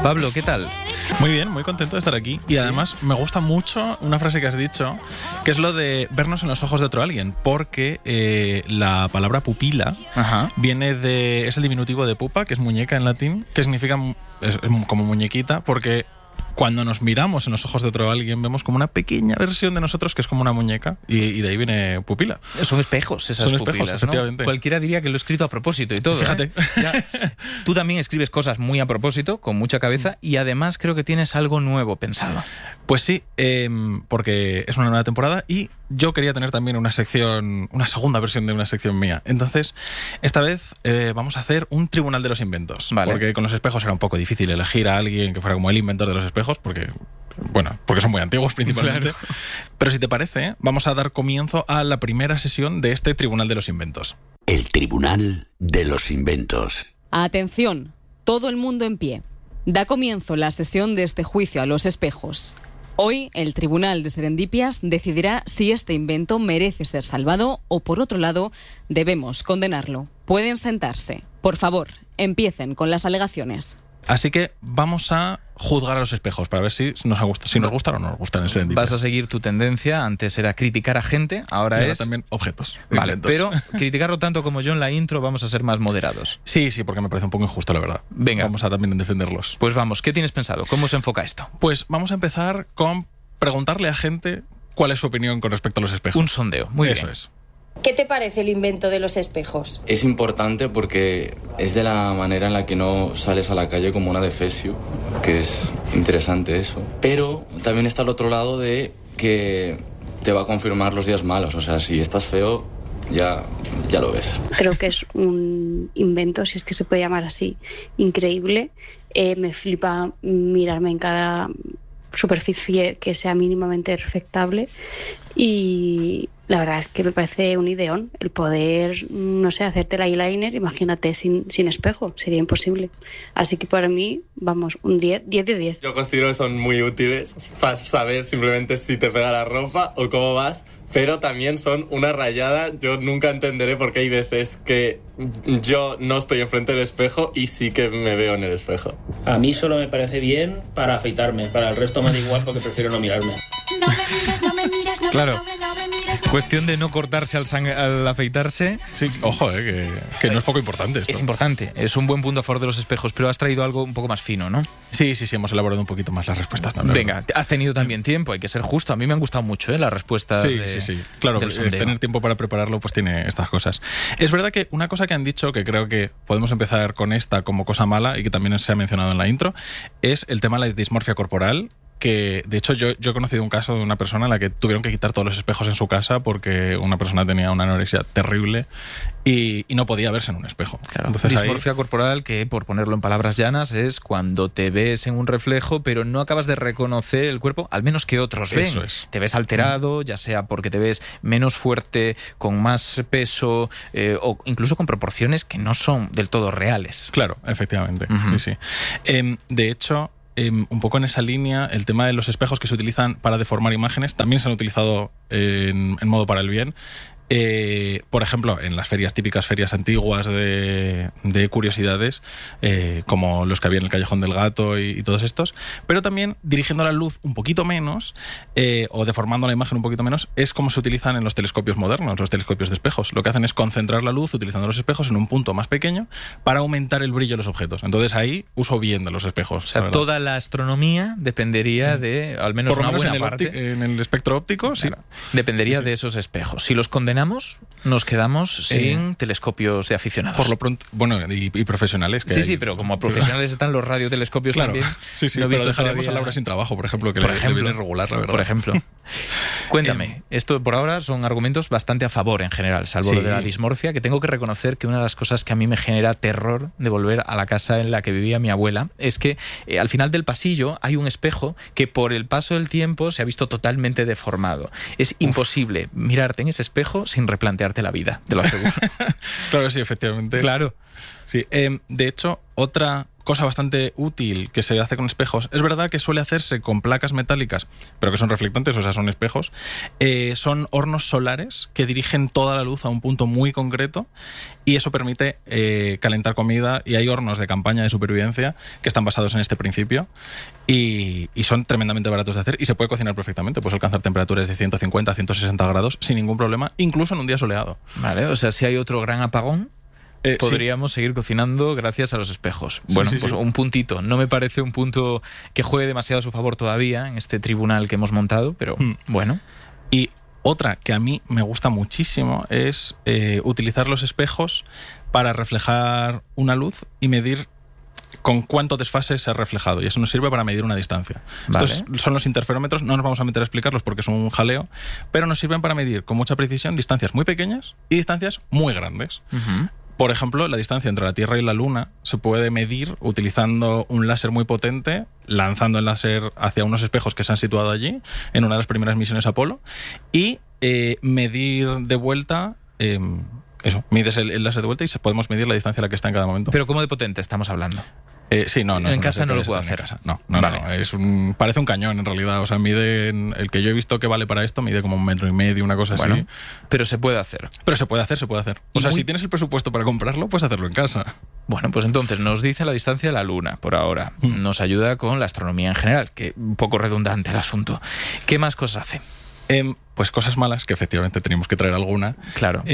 Pablo, ¿qué tal? Muy bien, muy contento de estar aquí. Y además me gusta mucho una frase que has dicho, que es lo de vernos en los ojos de otro alguien, porque la palabra pupila es el diminutivo de pupa, que es muñeca en latín, que significa es como muñequita, porque cuando nos miramos en los ojos de otro alguien vemos como una pequeña versión de nosotros que es como una muñeca, y de ahí viene pupila. Son espejos esas Son pupilas, espejos, ¿no? efectivamente. Cualquiera diría que lo he escrito a propósito y todo. Fíjate. Ya. Tú también escribes cosas muy a propósito, con mucha cabeza, y además creo que tienes algo nuevo pensado. Pues sí, porque es una nueva temporada y yo quería tener también una sección, una segunda versión de una sección mía. Entonces, esta vez vamos a hacer un tribunal de los inventos. Vale. Porque con los espejos era un poco difícil elegir a alguien que fuera como el inventor de los espejos, porque son muy antiguos principalmente. Claro. Pero si te parece, vamos a dar comienzo a la primera sesión de este tribunal de los inventos. El tribunal de los inventos. Atención, todo el mundo en pie. Da comienzo la sesión de este juicio a los espejos. Hoy, el Tribunal de Serendipias decidirá si este invento merece ser salvado o, por otro lado, debemos condenarlo. Pueden sentarse. Por favor, empiecen con las alegaciones. Así que vamos a juzgar a los espejos para ver si nos gustan o no nos gustan en Serendipias. Vas a seguir tu tendencia. Antes era criticar a gente, ahora es también objetos. Vale, inventos. pero criticarlo tanto como yo en la intro, vamos a ser más moderados. Sí, porque me parece un poco injusto, la verdad. Venga. Vamos a también defenderlos. Pues vamos, ¿qué tienes pensado? ¿Cómo se enfoca esto? Pues vamos a empezar con preguntarle a gente cuál es su opinión con respecto a los espejos. Un sondeo, muy bien. Eso es. ¿Qué te parece el invento de los espejos? Es importante porque es de la manera en la que no sales a la calle como una defesio, que es interesante eso. Pero también está el otro lado de que te va a confirmar los días malos. O sea, si estás feo, ya lo ves. Creo que es un invento, si es que se puede llamar así, increíble. Me flipa mirarme en cada superficie que sea mínimamente respetable y la verdad es que me parece un ideón el poder, no sé, hacerte el eyeliner, imagínate sin espejo, sería imposible. Así que para mí, vamos, un 10 de 10. Yo considero que son muy útiles para saber simplemente si te pega la ropa o cómo vas, pero también son una rayada. Yo nunca entenderé por qué hay veces que yo no estoy enfrente del espejo y sí que me veo en el espejo. A mí solo me parece bien para afeitarme, para el resto me da igual porque prefiero no mirarme. Claro, cuestión de no cortarse al afeitarse. Sí, ojo, que no es poco importante esto. Es importante, es un buen punto a favor de los espejos, pero has traído algo un poco más fino, ¿no? Sí, hemos elaborado un poquito más las respuestas también. Venga, has tenido también tiempo, hay que ser justo. A mí me han gustado mucho las respuestas. Sí. Claro, tener tiempo para prepararlo pues tiene estas cosas. Es verdad que una cosa que han dicho, que creo que podemos empezar con esta como cosa mala y que también se ha mencionado en la intro, es el tema de la dismorfia corporal. Que de hecho yo he conocido un caso de una persona a la que tuvieron que quitar todos los espejos en su casa porque una persona tenía una anorexia terrible y no podía verse en un espejo. Claro. Entonces, dismorfia corporal, que por ponerlo en palabras llanas es cuando te ves en un reflejo pero no acabas de reconocer el cuerpo, al menos que otros ven. Eso es. Te ves alterado, ya sea porque te ves menos fuerte, con más peso o incluso con proporciones que no son del todo reales. Claro, efectivamente. Uh-huh. Sí. De hecho, un poco en esa línea, el tema de los espejos que se utilizan para deformar imágenes también se han utilizado en modo para el bien. Por ejemplo, en las típicas ferias antiguas de curiosidades, como los que había en el Callejón del Gato y todos estos, pero también dirigiendo la luz un poquito menos o deformando la imagen un poquito menos, es como se utilizan en los telescopios modernos, los telescopios de espejos. Lo que hacen es concentrar la luz utilizando los espejos en un punto más pequeño para aumentar el brillo de los objetos. Entonces ahí uso bien de los espejos. O sea, toda la astronomía dependería de, al menos por lo una menos buena parte. En el espectro óptico, sí. Claro, dependería de esos espejos. Si los condenamos, nos quedamos sin telescopios de aficionados. Por lo pronto, y profesionales. Sí, pero como profesionales están los radiotelescopios también. Sí, no he visto pero dejaríamos todavía a Laura sin trabajo, por ejemplo, que le viene regular, la verdad. Por ejemplo. Cuéntame, esto por ahora son argumentos bastante a favor en general, salvo lo de la dismorfia, que tengo que reconocer que una de las cosas que a mí me genera terror de volver a la casa en la que vivía mi abuela es que al final del pasillo hay un espejo que por el paso del tiempo se ha visto totalmente deformado. Es imposible mirarte en ese espejo sin replantearte la vida, te lo aseguro. Claro, sí, efectivamente. Claro. Sí, de hecho, otra cosa bastante útil que se hace con espejos, es verdad que suele hacerse con placas metálicas, pero que son reflectantes, o sea, son espejos. Son hornos solares que dirigen toda la luz a un punto muy concreto y eso permite calentar comida, y hay hornos de campaña de supervivencia que están basados en este principio y son tremendamente baratos de hacer y se puede cocinar perfectamente. Puedes alcanzar temperaturas de 150 a 160 grados sin ningún problema, incluso en un día soleado. Vale, o sea, si hay otro gran apagón, podríamos seguir cocinando gracias a los espejos. Bueno, pues un puntito. No me parece un punto que juegue demasiado a su favor todavía en este tribunal que hemos montado, pero bueno. Y otra que a mí me gusta muchísimo es utilizar los espejos para reflejar una luz y medir con cuánto desfase se ha reflejado, y eso nos sirve para medir una distancia. Vale. Estos son los interferómetros, no nos vamos a meter a explicarlos porque es un jaleo, pero nos sirven para medir con mucha precisión distancias muy pequeñas y distancias muy grandes. Por ejemplo, la distancia entre la Tierra y la Luna se puede medir utilizando un láser muy potente, lanzando el láser hacia unos espejos que se han situado allí en una de las primeras misiones Apolo, y medir de vuelta... mides el láser de vuelta y podemos medir la distancia a la que está en cada momento. ¿Pero cómo de potente estamos hablando? Sí, no. En casa no lo puedo hacer. No. Vale. Parece un cañón en realidad. O sea, el que yo he visto que vale para esto mide como 1,5 metros, una cosa así. Pero se puede hacer. Se puede hacer. O sea, si tienes el presupuesto para comprarlo, puedes hacerlo en casa. Bueno, pues entonces nos dice la distancia de la Luna por ahora. Nos ayuda con la astronomía en general, que un poco redundante el asunto. ¿Qué más cosas hace? Pues cosas malas, que efectivamente tenemos que traer alguna. Claro.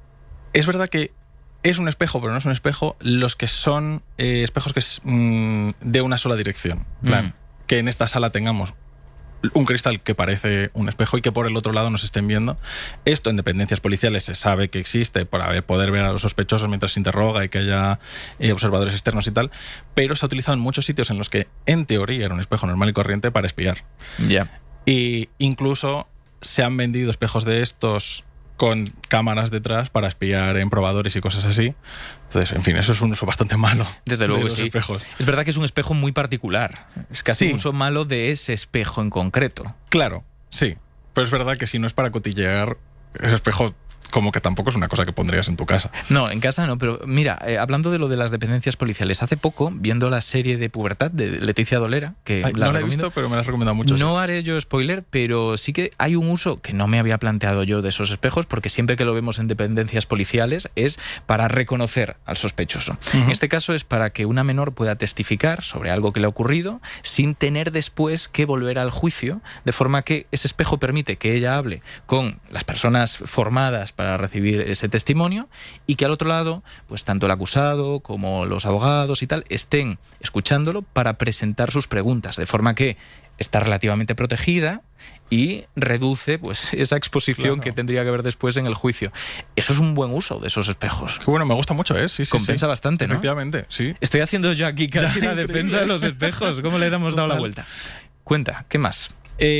Es verdad que es un espejo, pero no es un espejo, los que son espejos que es de una sola dirección. Plan, que en esta sala tengamos un cristal que parece un espejo y que por el otro lado nos estén viendo. Esto en dependencias policiales se sabe que existe para poder ver a los sospechosos mientras se interroga y que haya observadores externos y tal, pero se ha utilizado en muchos sitios en los que en teoría era un espejo normal y corriente para espiar. Ya. Y incluso se han vendido espejos de estos con cámaras detrás para espiar en probadores y cosas así. Entonces, en fin, eso es un uso bastante malo. Desde luego de que sí. Espejos. Es verdad que es un espejo muy particular. Es casi un uso malo de ese espejo en concreto. Claro, sí. Pero es verdad que si no es para cotillear, ese espejo como que tampoco es una cosa que pondrías en tu casa. No, en casa no, pero mira, hablando de lo de las dependencias policiales, hace poco, viendo la serie de Pubertad de Leticia Dolera, que no la he visto, pero me la has recomendado mucho. No haré yo spoiler, pero sí que hay un uso que no me había planteado yo de esos espejos, porque siempre que lo vemos en dependencias policiales es para reconocer al sospechoso. En este caso es para que una menor pueda testificar sobre algo que le ha ocurrido sin tener después que volver al juicio, de forma que ese espejo permite que ella hable con las personas formadas para recibir ese testimonio y que al otro lado, pues tanto el acusado como los abogados y tal estén escuchándolo para presentar sus preguntas, de forma que está relativamente protegida y reduce pues esa exposición que tendría que haber después en el juicio. Eso es un buen uso de esos espejos. Qué bueno, me gusta mucho, ¿eh? Sí, compensa bastante, ¿no? Efectivamente, sí. Estoy haciendo yo aquí casi la defensa de los espejos. ¿Cómo le hemos dado la vuelta? Cuenta, ¿qué más?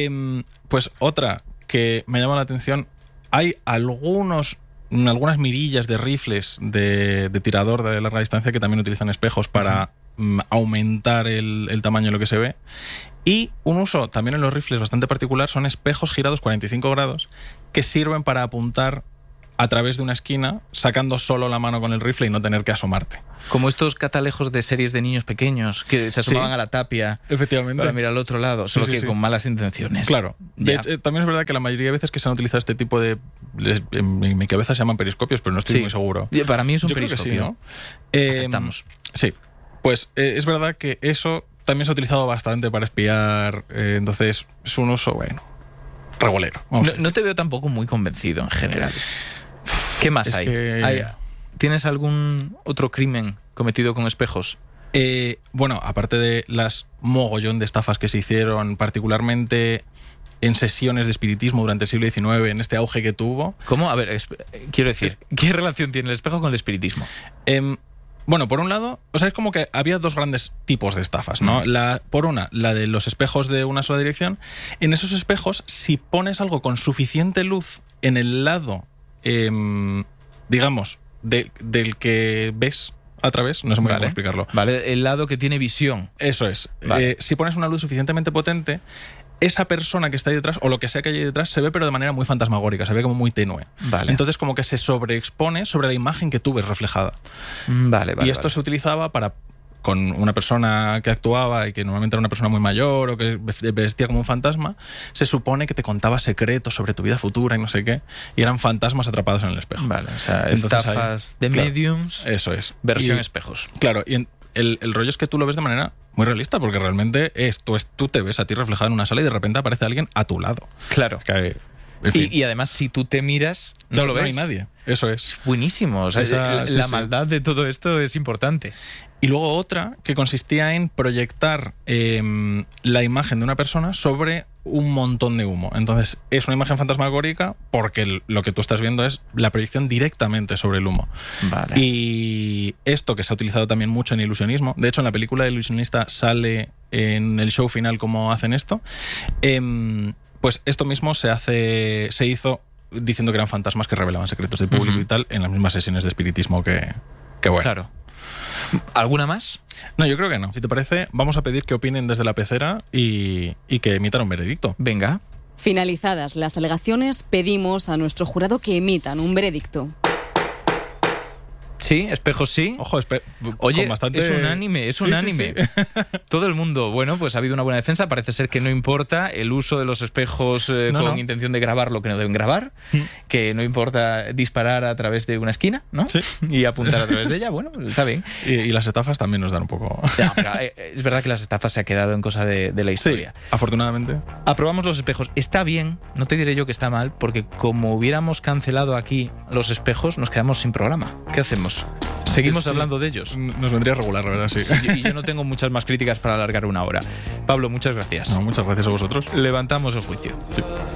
Pues otra que me llama la atención. Hay algunas mirillas de rifles de tirador de larga distancia que también utilizan espejos para aumentar el tamaño de lo que se ve. Y un uso también en los rifles bastante particular son espejos girados 45 grados que sirven para apuntar a través de una esquina, sacando solo la mano con el rifle y no tener que asomarte. Como estos catalejos de series de niños pequeños que se asomaban a la tapia, efectivamente, para mirar al otro lado, solo que con malas intenciones. Claro. También es verdad que la mayoría de veces que se han utilizado este tipo de... En mi cabeza se llaman periscopios, pero no estoy muy seguro. Para mí es un periscopio. Sí, ¿no? Aceptamos. Sí. Pues es verdad que eso también se ha utilizado bastante para espiar, entonces es un uso, bueno, regulero. No te veo tampoco muy convencido en general. ¿Qué más hay? ¿Tienes algún otro crimen cometido con espejos? Bueno, aparte de las mogollón de estafas que se hicieron, particularmente en sesiones de espiritismo durante el siglo XIX, en este auge que tuvo. ¿Cómo? A ver, quiero decir, ¿qué relación tiene el espejo con el espiritismo? Bueno, por un lado, o sea, es como que había dos grandes tipos de estafas, ¿no? Por una, la de los espejos de una sola dirección. En esos espejos, si pones algo con suficiente luz en el lado, digamos, del que ves a través, no sé muy bien cómo explicarlo. Vale, el lado que tiene visión. Eso es. Vale. Si pones una luz suficientemente potente, esa persona que está ahí detrás, o lo que sea que hay ahí detrás, se ve pero de manera muy fantasmagórica, se ve como muy tenue. Vale. Entonces como que se sobreexpone sobre la imagen que tú ves reflejada. Vale. Y esto se utilizaba para con una persona que actuaba y que normalmente era una persona muy mayor o que vestía como un fantasma, se supone que te contaba secretos sobre tu vida futura y no sé qué, y eran fantasmas atrapados en el espejo. Vale, o sea, Entonces, estafas de claro, mediums, eso es. versión Y- espejos. Claro, y el rollo es que tú lo ves de manera muy realista, porque realmente tú te ves a ti reflejado en una sala y de repente aparece alguien a tu lado. Claro. Que, en fin, Y además, si tú te miras, no claro, lo ves. No hay nadie. Eso es. Buenísimo. O sea, Sí, la sí. maldad de todo esto es importante. Y luego otra que consistía en proyectar la imagen de una persona sobre un montón de humo. Entonces, es una imagen fantasmagórica porque lo que tú estás viendo es la proyección directamente sobre el humo. Vale. Y esto que se ha utilizado también mucho en ilusionismo, de hecho en la película El ilusionista sale en el show final cómo hacen esto, pues esto mismo se hizo diciendo que eran fantasmas que revelaban secretos del público y tal en las mismas sesiones de espiritismo que bueno. Claro. ¿Alguna más? No, yo creo que no. Si te parece, vamos a pedir que opinen desde la pecera y que emitan un veredicto. Venga. Finalizadas las alegaciones, pedimos a nuestro jurado que emitan un veredicto. Sí, espejos sí. Ojo, Oye, con bastante... es unánime, Sí, unánime. sí. Todo el mundo, bueno, pues ha habido una buena defensa. Parece ser que no importa el uso de los espejos con intención de grabar lo que no deben grabar, que no importa disparar a través de una esquina, ¿no? Sí. Y apuntar a través de ella, bueno, está bien. Y las estafas también nos dan un poco... Ya, pero, es verdad que las estafas se ha quedado en cosa de la historia. Sí, afortunadamente. Aprobamos los espejos. Está bien, no te diré yo que está mal, porque como hubiéramos cancelado aquí los espejos, nos quedamos sin programa. ¿Qué hacemos? Seguimos Sí, hablando de ellos. Nos vendría regular, la verdad, sí. Y yo no tengo muchas más críticas para alargar una hora. Pablo, muchas gracias. No, muchas gracias a vosotros. Levantamos el juicio. Sí.